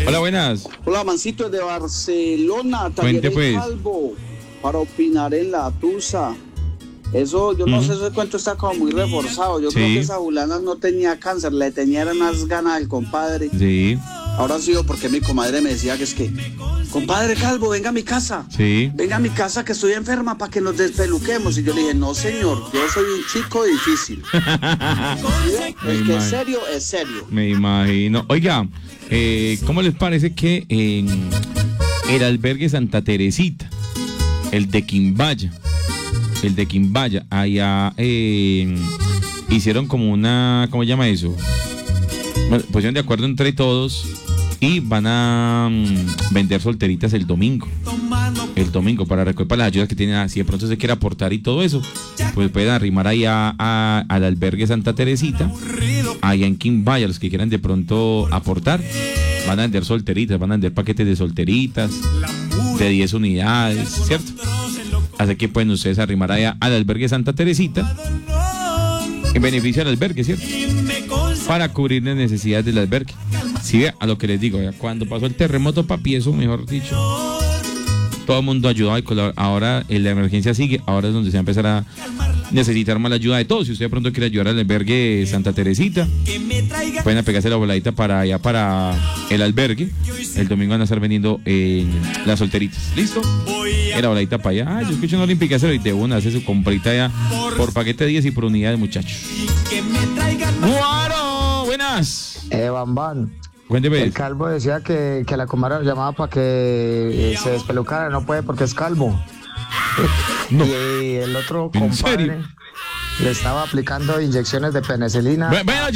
Hola, buenas. Hola, Mancito de Barcelona, Cuente, pues. Calvo, para opinar en la Tusa. Eso, yo no sé, ese cuento está como muy reforzado. Yo creo que esa Juliana no tenía cáncer, le tenía unas ganas del compadre. Sí. Ahora sí, porque mi comadre me decía que es que, compadre Calvo, venga a mi casa. Sí. Venga a mi casa que estoy enferma para que nos despeluquemos. Y yo le dije, no señor, yo soy un chico difícil. El que es serio, es serio. Me imagino. Oiga, ¿cómo les parece que en el albergue Santa Teresita, el de Quimbaya, allá hicieron como una, ¿cómo se llama eso? Bueno, pusieron de acuerdo entre todos y van a vender solteritas el domingo para recoger las ayudas que tienen. Si de pronto se quiere aportar y todo eso, pues pueden arrimar ahí al albergue Santa Teresita, allá en Quimbaya, los que quieran de pronto aportar. Van a vender solteritas, van a vender paquetes de solteritas de 10 unidades, ¿cierto? Así que pueden ustedes arrimar allá al albergue Santa Teresita en beneficio del albergue, ¿cierto? Para cubrir las necesidades del albergue. Si ve a lo que les digo, cuando pasó el terremoto, papi, eso mejor dicho, todo el mundo ayudaba y colaboraba. Ahora la emergencia sigue, ahora es donde se va a empezar a necesitar más la ayuda de todos. Si usted de pronto quiere ayudar al albergue Santa Teresita, pueden apegarse la voladita para allá, para el albergue. El domingo van a estar vendiendo las solteritas. ¿Listo? La voladita para allá. Yo escucho en Olímpica Cero y de una hace su comprita allá por paquete de 10 y por unidades, muchachos. ¡Guaro! Buenas. Bambán. Cuénteme. El Calvo decía que la comadre lo llamaba para que se despelucara, no puede porque es calvo. No. Y el otro ¿En compadre serio? le estaba aplicando inyecciones de penicilina. Bueno,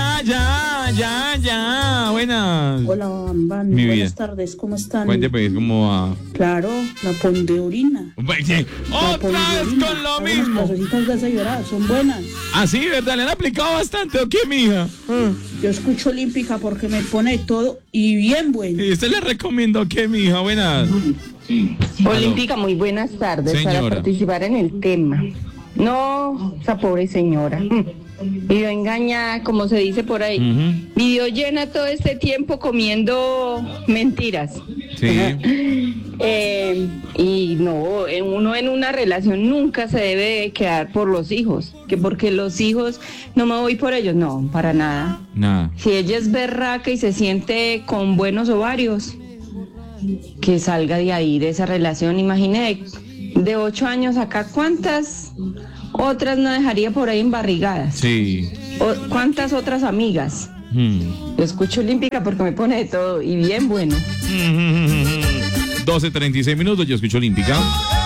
ya. Buenas. Hola, Bambán. Mi vida. Buenas tardes, ¿cómo están? Cuénteme cómo va. Claro, la pondeurina. Otra vez con lo mismo. Las cositas de esa llorada son buenas. Ah, sí, ¿verdad? ¿Le han aplicado bastante o qué, mija? Yo escucho Olímpica porque me pone todo y bien bueno. ¿Y usted le recomiendo qué, mija? Buenas. Olímpica, muy buenas tardes. Señora. Para participar en el tema. No, esa pobre señora. Vivió engañada, como se dice por ahí. Vivió llena todo este tiempo comiendo mentiras. Sí. Y no, uno en una relación nunca se debe quedar por los hijos. Que porque los hijos, no me voy por ellos. No, para nada. Nada. Si ella es berraca y se siente con buenos ovarios, que salga de ahí, de esa relación. Imagine, de 8 años acá, ¿cuántas otras no dejaría por ahí embarrigadas? Sí. ¿Cuántas otras amigas? Yo escucho Olímpica porque me pone de todo y bien bueno. 12:36 minutos, yo escucho Olímpica.